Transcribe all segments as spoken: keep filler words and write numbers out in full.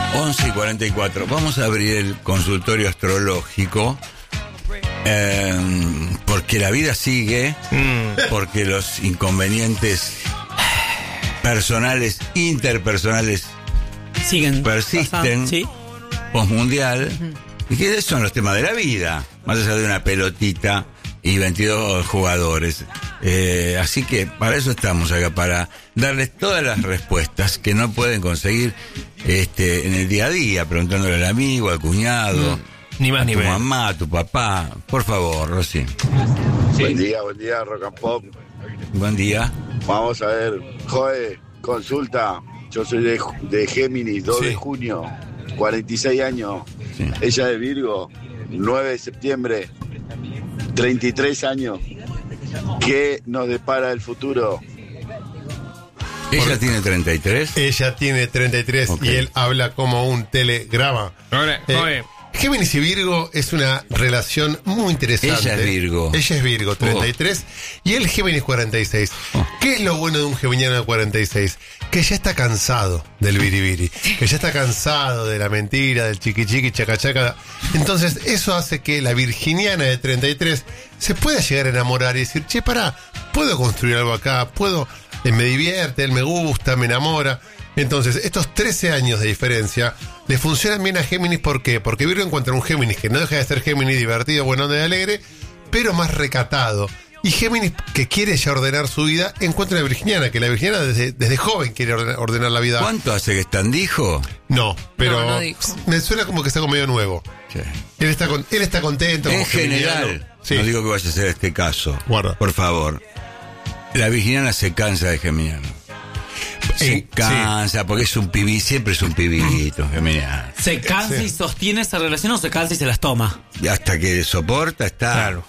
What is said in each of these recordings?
once y cuarenta y cuatro. Vamos a abrir el consultorio astrológico. Eh, porque la vida sigue, mm. porque los inconvenientes personales, interpersonales siguen, persisten, ¿sí? Postmundial. Uh-huh. Y que esos son los temas de la vida, más allá de una pelotita y veintidós jugadores. Eh, así que para eso estamos acá, para darles todas las respuestas que no pueden conseguir este, en el día a día, preguntándole al amigo, al cuñado, mm, ni más a ni tu menos. mamá, a tu papá. Por favor, Rosy. Sí. Buen día, buen día, Rock and Pop. Buen día. Vamos a ver, Joe, consulta. Yo soy de, de Géminis, dos sí. de junio, cuarenta y seis años. Sí. Ella de Virgo, nueve de septiembre, treinta y tres años. ¿Qué nos depara el futuro? ¿Ella Por... tiene treinta y tres? Ella tiene treinta y tres, okay. Y él habla como un telegrama. Ahora, eh, Géminis y Virgo es una relación muy interesante. Ella es Virgo. Ella es Virgo, treinta y tres, oh. Y él Géminis cuarenta y seis. Oh. ¿Qué es lo bueno de un geminiano de cuarenta y seis? Que ya está cansado del biribiri, que ya está cansado de la mentira, del chiqui chiqui, chaca chaca. Entonces eso hace que la virginiana de treinta y tres se pueda llegar a enamorar y decir, che, pará, puedo construir algo acá, puedo, eh, me divierte, él me gusta, me enamora. Entonces, estos trece años de diferencia le funcionan bien a Géminis. ¿Por qué? Porque Virgo encuentra un Géminis que no deja de ser Géminis divertido, bueno, onda y alegre, pero más recatado. Y Géminis, que quiere ya ordenar su vida, encuentra una virginiana, que la virginiana desde, desde joven quiere ordenar, ordenar la vida. ¿Cuánto hace que están, dijo? No, pero no, no me suena como que está con medio nuevo. Sí. Él está con, él está contento. En general, sí. No digo que vaya a ser este caso. Guarda. Por favor. La virginiana se cansa de geminiano. Se eh, cansa, sí. Porque es un pibí, siempre es un pibito, geminiano. ¿Se cansa sí. y sostiene esa relación o se cansa y se las toma? Y hasta que soporta, está. Claro.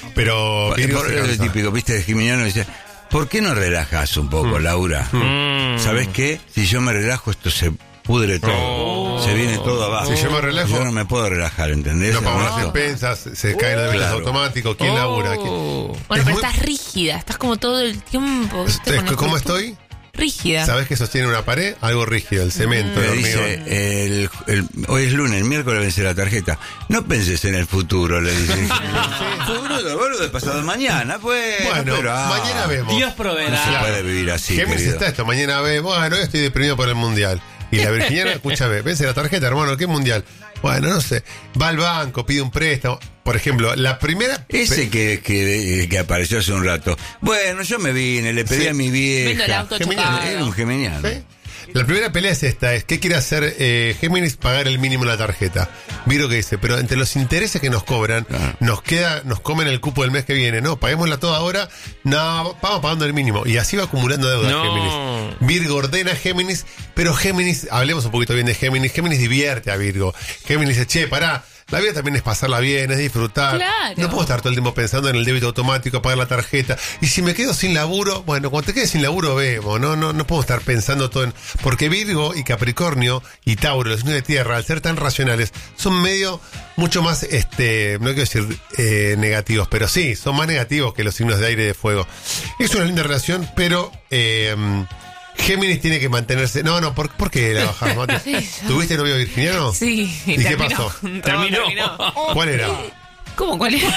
Pero por, por, el típico, viste, de geminiano dice, ¿por qué no relajas un poco, mm. Laura? Mm. ¿Sabes qué? Si yo me relajo, esto se pudre todo. Oh. Se viene todo abajo. Si yo me relajo, yo no me puedo relajar, ¿entendés? No pago las despensas, se caen los deberes automáticos. ¿Quién oh. labura? ¿Quién? Bueno, pero muy... estás rígida, estás como todo el tiempo. ¿Cómo, ¿Cómo estoy? Rígida. ¿Sabes qué sostiene una pared? Algo rígido, el cemento, mm. el hormigón. Dice, el, el, hoy es lunes, el miércoles vence la tarjeta. No penses en el futuro, le dice. Futuro, bueno, de pasado mañana, pues. Bueno, pero, ah, mañana vemos. Dios proveerá. No se puede vivir así. ¿Qué mes está esto? Mañana vemos. Bueno, hoy estoy deprimido por el mundial. Y la virginiana, escúchame, vence la tarjeta, hermano, ¿qué mundial? Bueno, no sé. Va al banco, pide un préstamo. Por ejemplo, la primera... Ese que, que, que apareció hace un rato. Bueno, yo me vine, le pedí sí. a mi vieja. El auto geminiano. Era un geminiano. ¿Sí? La primera pelea es esta, es ¿qué quiere hacer eh, Géminis? Pagar el mínimo en la tarjeta. Virgo que dice, pero entre los intereses que nos cobran, ah. nos queda, nos comen el cupo del mes que viene. No, paguémosla toda ahora, no, vamos pagando el mínimo. Y así va acumulando deuda no. Géminis. Virgo ordena a Géminis, pero Géminis, hablemos un poquito bien de Géminis, Géminis divierte a Virgo. Géminis dice, che, pará. La vida también es pasarla bien, es disfrutar. Claro. No puedo estar todo el tiempo pensando en el débito automático, pagar la tarjeta. Y si me quedo sin laburo, bueno, cuando te quedes sin laburo vemos. No, no, no puedo estar pensando todo en... Porque Virgo y Capricornio y Tauro, los signos de tierra, al ser tan racionales, son medio, mucho más, este, no quiero decir eh, negativos, pero sí, son más negativos que los signos de aire y de fuego. Es una linda relación, pero... Eh, Géminis tiene que mantenerse... No, no, ¿por, ¿por qué la bajamos? ¿Tuviste novio virginiano? Sí. ¿Y terminó. qué pasó? Terminó. terminó. ¿Cuál era? ¿Cómo? ¿Cuál era?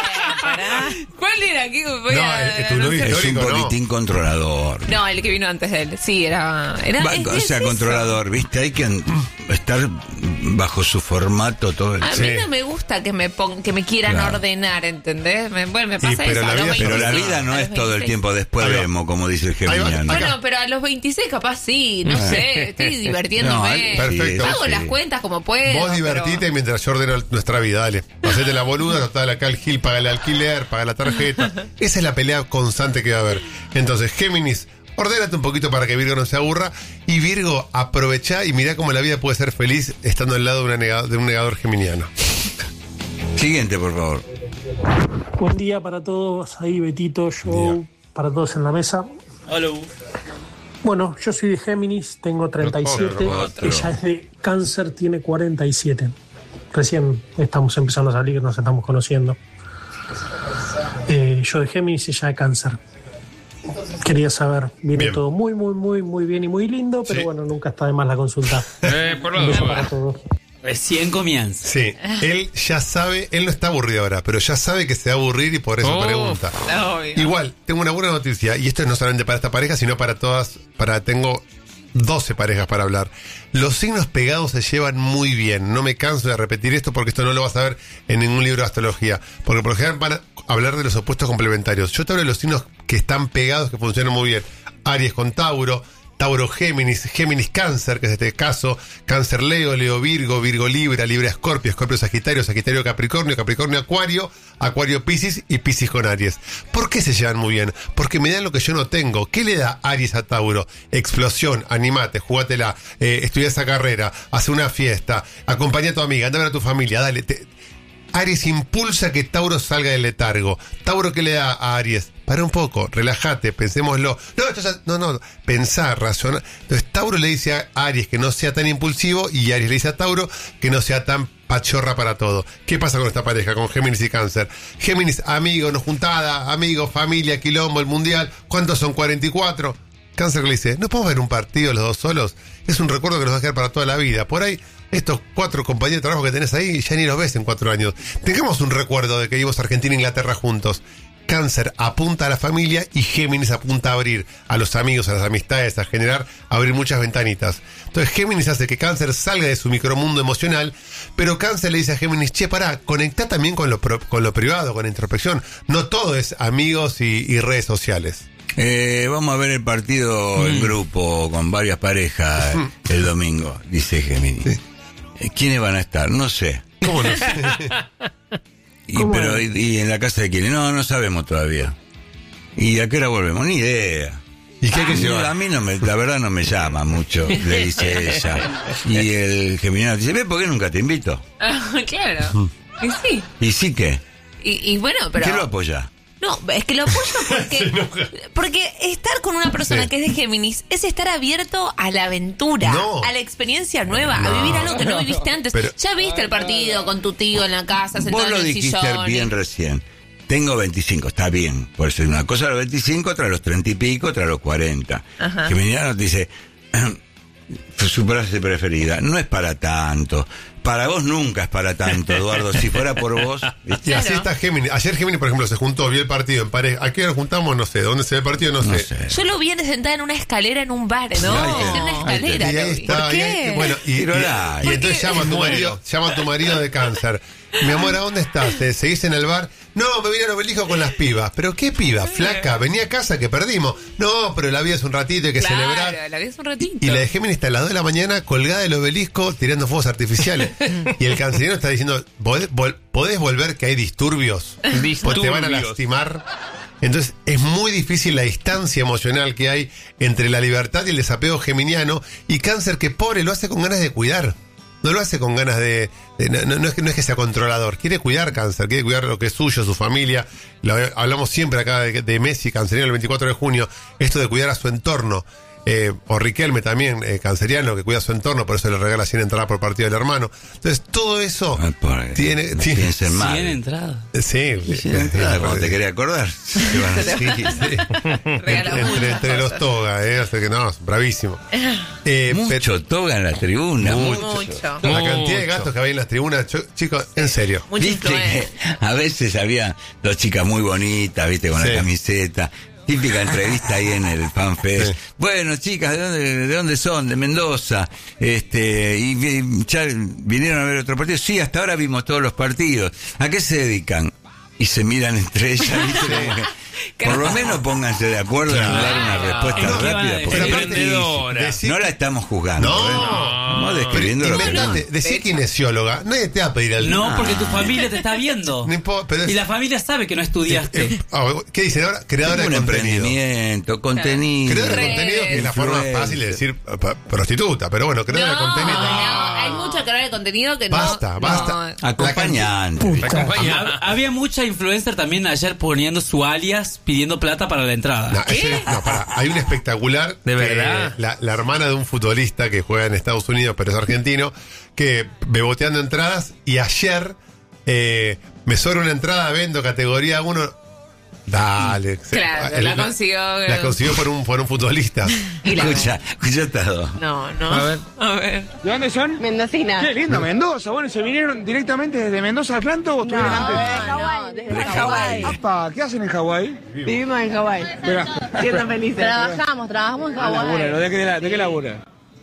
¿Cuál era? ¿Qué? Voy no, a, es tu novio no sé. Es un politín no. controlador. No, el que vino antes de él. Sí, era... era Va, es, o sea, es controlador, ¿viste? Hay que estar bajo su formato todo el A sí. mí no me gusta que me pon, que me quieran claro. ordenar, ¿entendés? Me, bueno, me pasa sí, pero eso. La vida, veintiséis, pero la vida no es todo el tiempo después vemos, como dice el geminiano. Bueno, pero a los veintiséis capaz sí, no sé, estoy divirtiéndome. No, perfecto. Hago sí. las cuentas como puedo. Vos divertite pero... mientras yo ordeno nuestra vida, dale. Hacete la boluda, total acá el Gil, paga el alquiler, paga la tarjeta. Esa es la pelea constante que va a haber. Entonces, Géminis, ordénate un poquito para que Virgo no se aburra. Y Virgo, aprovechá y mirá cómo la vida puede ser feliz estando al lado de, una nega, de un negador geminiano. Siguiente, por favor. Buen día para todos, ahí Betito, Show, para todos en la mesa. Hola. Bueno, yo soy de Géminis, tengo treinta y siete, ella es de Cáncer, tiene cuarenta y siete. Recién estamos empezando a salir, nos estamos conociendo. Eh, yo de Géminis, ella de Cáncer. quería saber, viene Bien. todo muy, muy, muy, muy bien y muy lindo, pero Sí. bueno, nunca está de más la consulta. Eh, por Un lo beso para todos. Recién comienza. Sí, él ya sabe, él no está aburrido ahora, pero ya sabe que se va a aburrir y por eso Oh. pregunta. Obvio. Igual, tengo una buena noticia, y esto es no solamente para esta pareja, sino para todas, para tengo doce parejas para hablar. Los signos pegados se llevan muy bien. No me canso de repetir esto porque esto no lo vas a ver en ningún libro de astrología. Porque por lo general van a hablar de los opuestos complementarios. Yo te hablo de los signos que están pegados, que funcionan muy bien. Aries con Tauro, Tauro Géminis, Géminis Cáncer, que es este caso, Cáncer Leo, Leo Virgo, Virgo Libra, Libra Escorpio, Escorpio Sagitario, Sagitario Capricornio, Capricornio Acuario, Acuario Piscis y Piscis con Aries. ¿Por qué se llevan muy bien? Porque me dan lo que yo no tengo. ¿Qué le da Aries a Tauro? Explosión, animate, jugátela, eh, estudia esa carrera, hace una fiesta, acompaña a tu amiga, anda a ver a tu familia, dale. Te... Aries impulsa que Tauro salga del letargo. ¿Tauro qué le da a Aries? Para un poco, relájate, pensémoslo. No, esto ya- no, no, pensar, razonar. Entonces Tauro le dice a Aries que no sea tan impulsivo y Aries le dice a Tauro que no sea tan pachorra para todo. ¿Qué pasa con esta pareja, con Géminis y Cáncer? Géminis, amigo, no juntada, amigo, familia, quilombo, el mundial. ¿Cuántos son? cuarenta y cuatro. Cáncer le dice, ¿no podemos ver un partido los dos solos? Es un recuerdo que nos va a quedar para toda la vida. Por ahí, estos cuatro compañeros de trabajo que tenés ahí, ya ni los ves en cuatro años. Tengamos un recuerdo de que vivimos Argentina e Inglaterra juntos. Cáncer apunta a la familia y Géminis apunta a abrir a los amigos, a las amistades, a generar, a abrir muchas ventanitas. Entonces Géminis hace que Cáncer salga de su micromundo emocional, pero Cáncer le dice a Géminis, che, pará, conectá también con lo, pro- con lo privado, con la introspección. No todo es amigos y, y redes sociales. Eh, vamos a ver el partido en grupo con varias parejas el domingo, dice Géminis. Eh, ¿Quiénes van a estar? No sé. ¿Cómo no? Y, ¿Cómo pero, es? y, y en la casa de quiénes? No, no sabemos todavía. ¿Y a qué hora volvemos? Ni idea. ¿Y qué hay que Ah, llevar? a mí no me, la verdad no me llama mucho, le dice ella. Y el geminiano dice, ¿ves por qué nunca te invito? Ah, claro. Y sí. ¿Y sí que? Y, y bueno, pero. ¿Qué lo apoya? No, es que lo apoyo porque, porque estar con una persona Sí. que es de Géminis es estar abierto a la aventura, No. a la experiencia nueva, a vivir algo que no viviste antes. Pero- ya viste el partido con tu tío en la casa, sentado Vos lo en el dijiste sillón. bien recién. Tengo veinticinco, está bien. Por eso una cosa a los veinticinco, otra a los treinta y pico, otra a los cuarenta. Ajá. Geminiano dice, su frase preferida, no es para tanto. Para vos nunca es para tanto, Eduardo. Si fuera por vos... Y así Claro. está Géminis. Ayer Géminis, por ejemplo, se juntó, vio el partido en pareja. ¿A qué hora nos juntamos? No sé. ¿Dónde se ve el partido? No sé. No sé. Yo lo vi sentada en una escalera en un bar, ¿no? Ay, en una ay, escalera. Y ahí lo vi. está. ¿Por y qué? ahí- bueno, y, y- Tirolá. y entonces ¿Por qué? llama a tu Bueno. marido, llama a tu marido de Cáncer. Mi amor, ¿a dónde estás? ¿Te seguís en el bar? No, me vine al obelisco con las pibas. ¿Pero qué piba? Flaca, venía a casa que perdimos. No, pero la vida es un ratito, hay que Claro, celebrar. la vi hace un ratito. Y la de Géminis está a las dos de la mañana colgada del obelisco tirando fuegos artificiales. Y el canceriano está diciendo, ¿podés, vol- podés volver que hay disturbios? Pues te van a Disturbios. lastimar. Entonces es muy difícil la distancia emocional que hay entre la libertad y el desapego geminiano. Y Cáncer, que pobre, lo hace con ganas de cuidar. No lo hace con ganas de... de- no, no- no es que, no es que sea controlador. Quiere cuidar Cáncer, quiere cuidar lo que es suyo, su familia. Lo- hablamos siempre acá de, de Messi, canceriano, el veinticuatro de junio. Esto de cuidar a su entorno. Eh, o Riquelme también, eh, canceriano, que cuida su entorno, por eso le regala cien entradas por partido del hermano. Entonces todo eso Ay, pobre, tiene... no tiene piensen mal. cien entradas. sí, cien entradas, cuando te quería acordar. te van a decir. Sí, sí. Regala entre, muchas entre los cosas. toga, eh, o sea que no, bravísimo. Eh, Mucho toga en la tribuna. Mucho. Mucho. pero la Mucho. cantidad de gatos que había en las tribunas, cho- chicos, en serio. Mucha Viste que influencia. a veces había dos chicas muy bonitas, viste, con Sí. la camiseta. Típica entrevista ahí en el FanFest. Sí. Bueno, chicas, ¿de dónde, ¿de dónde son? De Mendoza. Este, y vi- ya vinieron a ver otro partido. Sí, hasta ahora vimos todos los partidos. ¿A qué se dedican? Y se miran entre ellas, ¿viste? Como que, por lo menos pónganse de acuerdo en dar una respuesta ¿En qué van a rápida. decir? Porque aparte, Emprendedora. decir- no la estamos juzgando. No. ¿eh? Estamos Pero describiendo lo que inventate, decir kinesióloga, nadie te va a pedir el... No, porque tu familia te está viendo. No importa, pero es- Y la familia sabe que no estudiaste. Eh, ah, ¿qué dicen ahora? Creadora un de contenido. emprendimiento, contenido. Creadora de Redes. contenido, que es la forma Influencer. fácil de decir eh, pa- prostituta, pero bueno, creadora de No, contenido. no, hay mucho creador de contenido que no. Basta, basta. no. Acompañante. Puta. Acompaña. Hab- Había mucha influencer también ayer poniendo su alias pidiendo plata para la entrada. No, ese- no, pará, hay un espectacular. ¿De que verdad? La, la hermana de un futbolista que juega en Estados Unidos, pero es argentino, que beboteando entradas y ayer eh, me sobra una entrada, vendo categoría uno. Dale. Claro, la consiguió. La consiguió por un, por un futbolista. Y la- Escucha, escucha todo. No, no. A ver. A ver. ¿De dónde son? Mendocina. Qué lindo, Mendoza. Bueno, ¿se vinieron directamente desde Mendoza al Planto o estuvieron antes? Hawái, desde De Hawái. Apa, ¿qué hacen en Hawái? Vivimos en Hawái. Espera. Siendo felices. Trabajamos, trabajamos en Ah, labura, Hawái. ¿de qué, ¿de qué labura?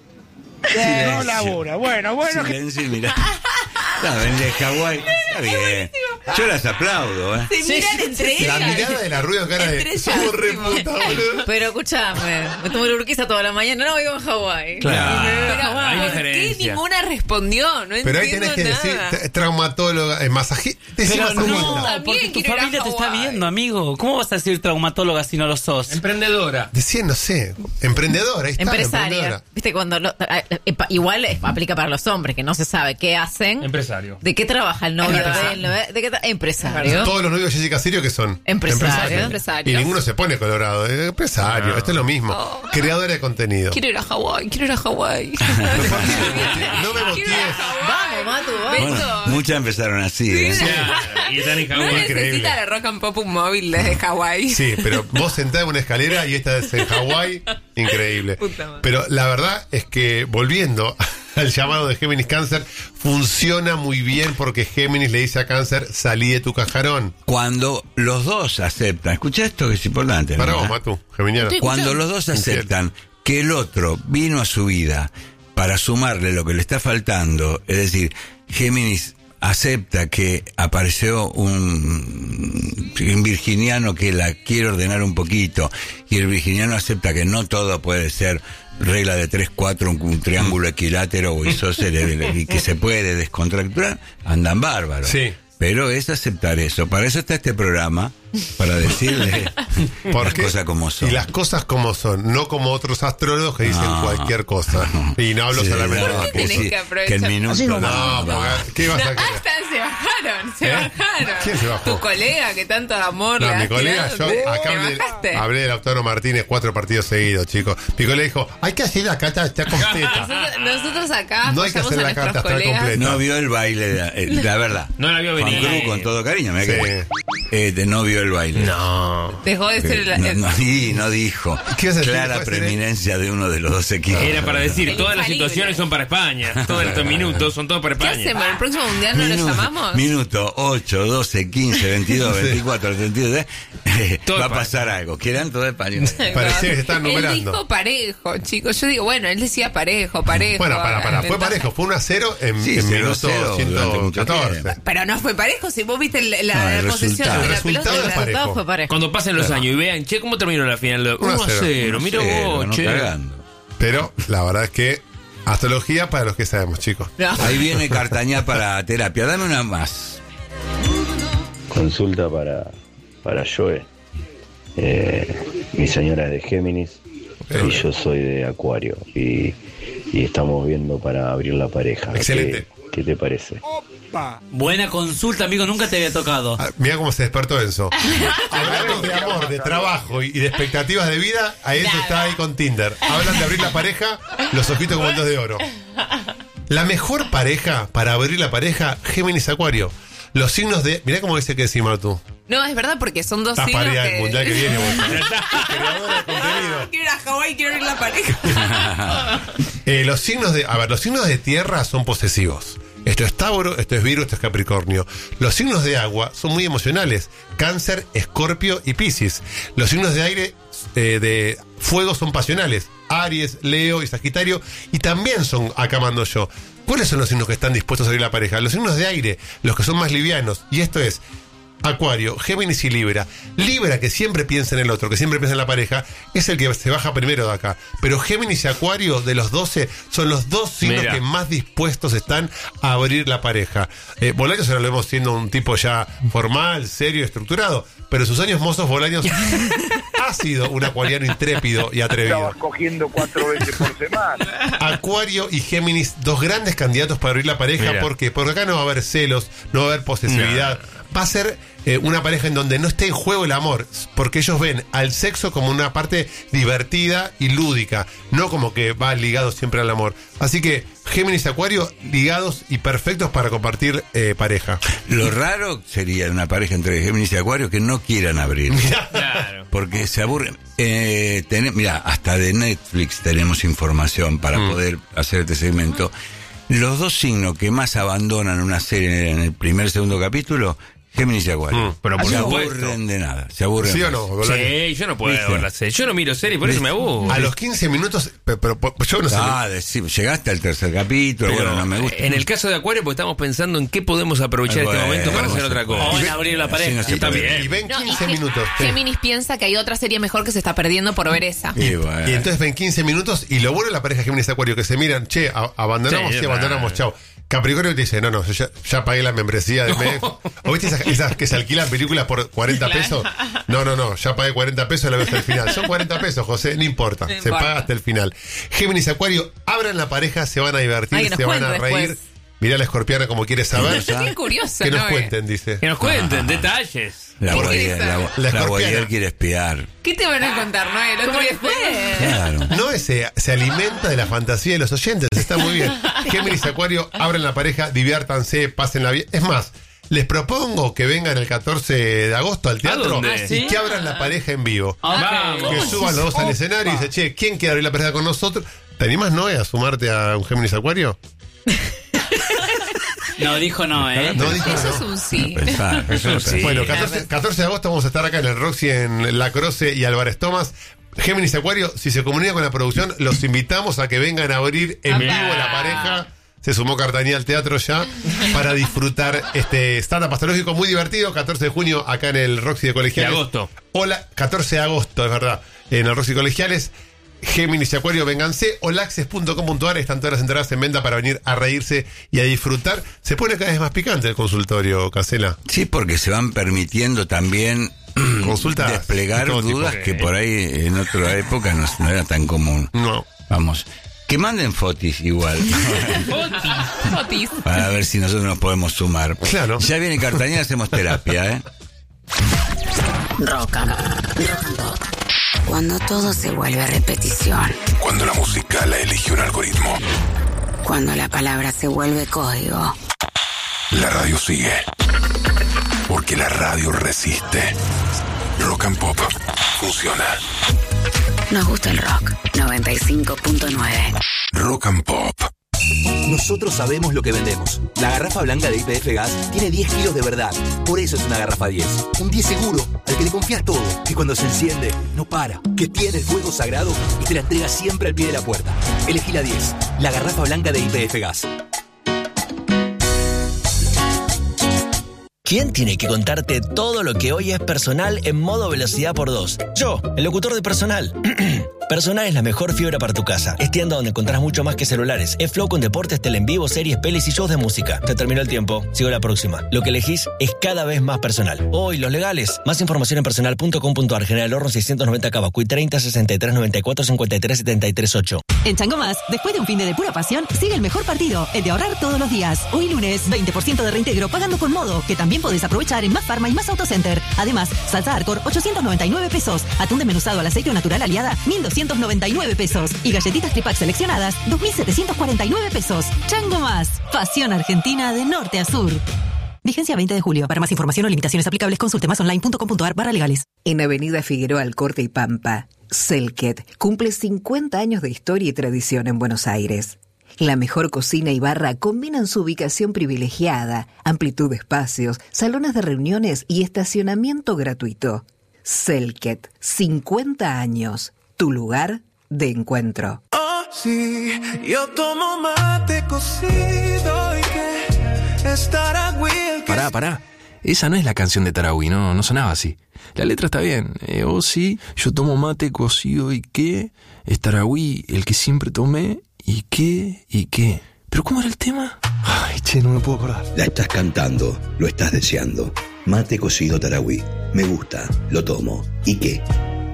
No labura. Bueno, bueno. Silencio, mira. No, ven de Hawái. Está bien. Yo las aplaudo, ¿eh? Se miran entre La ellas. mirada de la rueda cara de. Entre Somos re ellas. puta, boludo. Pero escúchame, me tomo la urquiza toda la mañana. No, vivo en Hawái. Claro. Pero, Hay ¿por qué diferencia. ninguna respondió? No Pero ahí entiendo tenés que nada. decir, tra- traumatóloga, eh, masajista. Decí Pero masajista. no, También porque tu quiero ir a familia te está Hawái. viendo, amigo. ¿Cómo vas a decir traumatóloga si no lo sos? Emprendedora. Decía, no sé, emprendedora, ahí está. Empresaria. emprendedora. Viste, cuando. lo- eh, eh, pa- igual eh, aplica para los hombres, que no se sabe qué hacen. Empresario. ¿De qué trabaja el novio Empresario. de él? ¿De qué tra- Empresario. Todos los novios de Jessica Sirio que son Empresario. Empresario. Y ninguno se pone colorado. eh, Empresario, esto es lo mismo. Oh. Creadora de contenido. Quiero ir a Hawái, quiero ir a Hawái. No me Quiero ir botíes. a Hawái. Vamos, Matu, vamos. Beso. Bueno, muchas empezaron así, ¿eh? Y están en No Hawái. increíble. necesita la Rock and Pop un móvil desde Hawái. Sí, pero vos sentás en una escalera y esta es en Hawái, increíble. Puta madre. Pero la verdad es que volviendo al llamado de Géminis Cáncer, funciona muy bien porque Géminis le dice a Cáncer, salí de tu cajarón. Cuando los dos aceptan, escucha esto que es importante. Para ¿no? vos, Matu, Geminiana. Cuando los dos aceptan que el otro vino a su vida para sumarle lo que le está faltando, es decir, Géminis acepta que apareció un, un virginiano que la quiere ordenar un poquito, y el virginiano acepta que no todo puede ser regla de tres cuatro, un, un triángulo equilátero o isósceles, y que se puede descontracturar, andan bárbaros. Sí. Pero es aceptar eso. Para eso está este programa, para decirle las Porque- cosas como son. Y las cosas como son, no como otros astrólogos que dicen No. cualquier cosa. Y no hablo Sí, solamente no, de que, Tenés sí, que aprovechar. que el minuto no, No, no. porque- ¿qué vas a Ah, querer? están, se bajaron, se ¿Eh? bajaron. ¿Quién se bajó? Tu colega que tanto amor No, le mi has colega, tirado. yo ¿Te acá hablé, bajaste? hablé de Lautaro Martínez cuatro partidos seguidos, chicos. Mi colega dijo, hay que hacer la carta está completa. Nosotros, nosotros acá No hay que apoyamos hacer a la nuestros carta astral colegas. completa. No vio el baile, de- eh, la verdad. No la vio Juan venir. Cruz, con todo cariño, mirá Sí. que eh, de- no vio el baile. No. Dejó de ser Eh, el, no, el- no, y no dijo. ¿Qué vas a decir? Clara ¿Puede ser, eh? preeminencia de uno de los dos equipos. Era para decir, El todas las infalible. situaciones son para España. Todos estos minutos son todos para ¿Qué España. hacemos? ¿El próximo mundial no lo Minuto, llamamos? minuto ocho, doce, quince, veintidós, veinticuatro, treinta y dos. eh, Todo va a España. pasar algo. Quieran todo español. Parecía que se estaban Él numerando. dijo parejo, chicos. Yo digo, bueno, él decía parejo, parejo. Bueno, para, para, fue Entonces- parejo, fue uno a cero en, Sí, en cero a minuto cero durante mucho ciento catorce. tiempo. Pero no fue parejo, si vos viste la, la No, el posesión resultado. de El la resultado pelota. es la- parejo. Todo fue parejo. Cuando pasen los años y vean, che, ¿cómo terminó la final? uno a cero, mira Cero, vos, no che. cagando. Pero la verdad es que astrología para los que sabemos, chicos. No. Ahí viene Cartañá para terapia. Dame una más. Consulta para, para Joe. Eh, mi señora es de Géminis y yo soy de Acuario. Y, y estamos viendo para abrir la pareja. Excelente. ¿Qué, qué te parece? Buena consulta, amigo, nunca te había tocado. Ah, Mira cómo se despertó Enzo. Hablando de amor, de trabajo y y de expectativas de vida, a Enzo Nada. está ahí con Tinder. Hablan de abrir la pareja, los ojitos como el dos de oro. La mejor pareja para abrir la pareja, Géminis Acuario. Los signos de. Mirá cómo dice que decimos tú. No, es verdad, porque son dos Estás signos para ir al que... mundial que viene, vos. Creadora de contenido. Quiero ir a Hawái, quiero ir a la pareja. Eh, los signos de. A ver, los signos de tierra son posesivos. Esto es Tauro, esto es Virgo, esto es Capricornio. Los signos de agua son muy emocionales. Cáncer, Escorpio y Piscis. Los signos de aire, eh, de fuego son pasionales. Aries, Leo y Sagitario. Y también son, acá mando yo. ¿Cuáles son los signos que están dispuestos a abrir la pareja? Los signos de aire, los que son más livianos. Y esto es Acuario, Géminis y Libra. Libra, que siempre piensa en el otro, que siempre piensa en la pareja, es el que se baja primero de acá. Pero Géminis y Acuario, de los doce, son los dos signos Mira. que más dispuestos están a abrir la pareja. Eh, Bolaños ahora lo vemos siendo un tipo ya formal, serio, estructurado. Pero en sus años mozos, Bolaños ha sido un acuariano intrépido y atrevido. cogiendo cuatro veces por semana. Acuario y Géminis, dos grandes candidatos para abrir la pareja. Mira. ¿Por qué? Porque acá no va a haber celos, no va a haber posesividad. Va a ser eh, una pareja en donde no esté en juego el amor, porque ellos ven al sexo como una parte divertida y lúdica, no como que va ligado siempre al amor. Así que Géminis Acuario ligados y perfectos para compartir eh, pareja. Lo raro sería una pareja entre Géminis y Acuario que no quieran abrir. Claro. Porque se aburren. Eh, ten, mira, hasta de Netflix tenemos información para mm. poder hacer este segmento. Los dos signos que más abandonan una serie en el primer segundo capítulo, Géminis y Acuario. Mm, pero por se supuesto. aburren de nada. Se aburren. ¿Sí o no? Sí, yo no puedo ver la serie. Yo no miro series, por eso me aburro. A los quince minutos, pero, pero, pero yo no sé. Ah, decir, llegaste al tercer capítulo, Pero bueno, no me gusta. En el caso de Acuario, porque estamos pensando en qué podemos aprovechar Ay, este bueno, momento para no hacer se otra cosa. O en abrir la pareja. Sí, no se Está puede. bien. Y ven No, quince y minutos. sí. Géminis piensa que hay otra serie mejor que se está perdiendo por ver esa. Y, bueno. Y entonces ven quince minutos y lo bueno de la pareja Géminis Acuario que se miran, che, a- abandonamos, Sí, sí, abandonamos, claro. chao. Capricornio te dice, no, no, yo ya, ya pagué la membresía de mes. ¿O viste esas, esas que se alquilan películas por cuarenta pesos? No, no, no, ya pagué cuarenta pesos y la veo hasta el final. Son cuarenta pesos, José, no importa, No se importa. paga hasta el final. Géminis Acuario, abran la pareja, se van a divertir, Ay, que nos se van a cuente reír. después. Mirá a la escorpiana como quiere saber. Estoy bien curiosa, Que nos ¿no? cuenten, dice. Que nos cuenten detalles. La ¿Qué Guadier, querés la, saber? La la escorpiana. Guadier quiere espiar. ¿Qué te van a contar, Noel? ¿Otro día después? Claro. No, se, se alimenta de la fantasía de los oyentes, está muy bien. Géminis Acuario, abran la pareja, diviértanse, pásenla bien. Es más, les propongo que vengan el catorce de agosto al teatro dónde? y que abran la pareja en vivo. Vamos. Que suban los dos al escenario y dice, che, ¿quién quiere abrir la pareja con nosotros? ¿Te animás, Noé, a sumarte a un Géminis Acuario? No, dijo no, ¿eh? No dijo Eso no. es un sí. Pensar, eso es Sí. Bueno, catorce, catorce de agosto vamos a estar acá en el Roxy, en La Croce y Álvarez Thomas. Géminis Acuario, si se comunica con la producción, los invitamos a que vengan a abrir en vivo la pareja. Se sumó Cartañá al teatro ya para disfrutar este stand-up astrológico muy divertido. catorce de junio acá en el Roxy de Colegiales. De agosto. Hola, catorce de agosto, es verdad, en el Roxy Colegiales. Géminis y Acuario, vénganse. Olaxes punto com punto ar, están todas las entradas en venta para venir a reírse y a disfrutar. Se pone cada vez más picante el consultorio, Casela. Sí, porque se van permitiendo también Consultas desplegar de todo tipo. dudas que por ahí en otra época no, no era tan común. No. Vamos, que manden fotis igual. Fotis. Para ver si nosotros nos podemos sumar. Claro. Ya viene Cartañá, hacemos terapia, ¿eh? Rock and, rock and pop. Cuando todo se vuelve repetición. Cuando la música la elige un algoritmo. Cuando la palabra se vuelve código. La radio sigue. Porque la radio resiste. Rock and Pop funciona. Nos gusta el rock. noventa y cinco punto nueve. Rock and Pop. Nosotros sabemos lo que vendemos. La garrafa blanca de I P F Gas tiene diez kilos de verdad. Por eso es una garrafa diez. Un diez seguro, al que le confías todo. Que cuando se enciende, no para. Que tiene el fuego sagrado y te la entrega siempre al pie de la puerta. Elegí la diez. La garrafa blanca de I P F Gas. ¿Quién tiene que contarte todo lo que hoy es personal en modo velocidad por dos? Yo, el locutor de Personal. Personal es la mejor fibra para tu casa. Es tienda donde encontrás mucho más que celulares. Es Flow con deportes, tele en vivo, series, pelis y shows de música. Se terminó el tiempo. Sigo la próxima. Lo que elegís es cada vez más personal. Hoy, los legales. Más información en personal punto com punto ar. General Horno seiscientos noventa Cabacuy treinta sesenta y tres noventa y cuatro cincuenta y tres setenta y tres ocho. En Chango Más, después de un fin de, de pura pasión, sigue el mejor partido, el de ahorrar todos los días. Hoy lunes, veinte por ciento de reintegro pagando con Modo, que también podés aprovechar en Más Farma y Más Autocenter. Además, salsa Arcor, ochocientos noventa y nueve pesos. Atún desmenuzado al aceite natural aliada, mil doscientos noventa y nueve pesos. Y galletitas Tripac seleccionadas, dos mil setecientos cuarenta y nueve pesos. Chango Más, pasión argentina de norte a sur. Vigencia veinte de julio. Para más información o limitaciones aplicables, consulte más online punto com punto ar barra legales. En Avenida Figueroa Alcorte y Pampa, Selket cumple cincuenta años de historia y tradición en Buenos Aires. La mejor cocina y barra combinan su ubicación privilegiada, amplitud de espacios, salones de reuniones y estacionamiento gratuito. Selket, cincuenta años, tu lugar de encuentro. Oh, sí, yo tomo mate cocido y que estará Will. Pará, pará. Esa no es la canción de Tarahui, no, no sonaba así. La letra está bien. Eh, oh, sí, yo tomo mate cocido y qué. Es Tarahui, el que siempre tomé. ¿Y qué? ¿Y qué? ¿Pero cómo era el tema? Ay, che, no me puedo acordar. La estás cantando, lo estás deseando. Mate cocido Tarahui. Me gusta, lo tomo. ¿Y qué?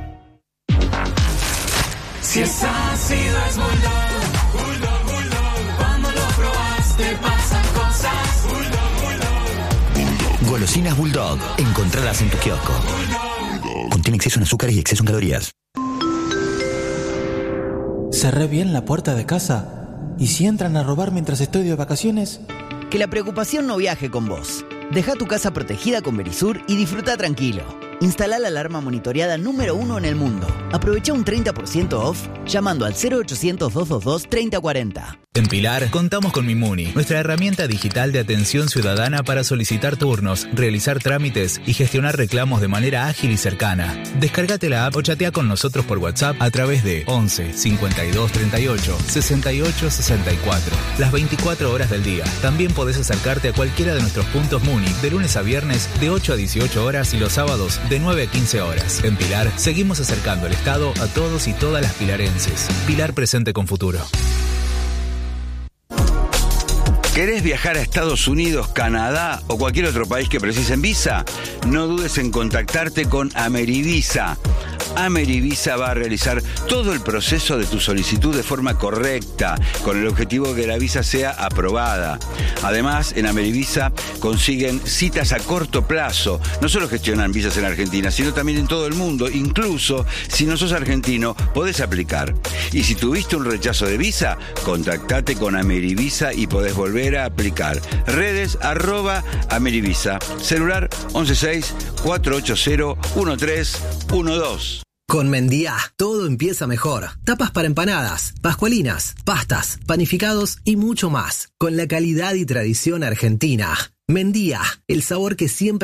Si es ácido es Bulldog, Bulldog, Bulldog. Cuando lo probaste pasan cosas. Bulldog, Bulldog. Golosinas Bulldog. Encontralas en tu kiosco. Contiene exceso en azúcares y exceso en calorías. ¿Cerré bien la puerta de casa? ¿Y si entran a robar mientras estoy de vacaciones? Que la preocupación no viaje con vos. Deja tu casa protegida con Verisur y disfruta tranquilo. Instala la alarma monitoreada número uno en el mundo. Aprovecha un treinta por ciento off llamando al cero ochocientos, doscientos veintidós, treinta cuarenta. En Pilar contamos con Mimuni, nuestra herramienta digital de atención ciudadana para solicitar turnos, realizar trámites y gestionar reclamos de manera ágil y cercana. Descárgate la app o chatea con nosotros por WhatsApp a través de once, cincuenta y dos, treinta y ocho, sesenta y ocho, sesenta y cuatro. Las veinticuatro horas del día. También podés acercarte a cualquiera de nuestros puntos Muni de lunes a viernes de ocho a dieciocho horas y los sábados de nueve a quince horas. En Pilar seguimos acercando el Estado a todos y todas las pilarenses. Pilar presente con futuro. ¿Querés viajar a Estados Unidos, Canadá o cualquier otro país que precisen visa? No dudes en contactarte con Amerivisa. Amerivisa va a realizar todo el proceso de tu solicitud de forma correcta, con el objetivo de que la visa sea aprobada. Además, en Amerivisa consiguen citas a corto plazo. No solo gestionan visas en Argentina, sino también en todo el mundo. Incluso, si no sos argentino, podés aplicar. Y si tuviste un rechazo de visa, contactate con Amerivisa y podés volver a aplicar. Redes arroba Amerivisa. Celular once seis, cuatro ocho cero, uno tres uno dos. Con Mendía, todo empieza mejor. Tapas para empanadas, pascualinas, pastas, panificados y mucho más. Con la calidad y tradición argentina. Mendía, el sabor que siempre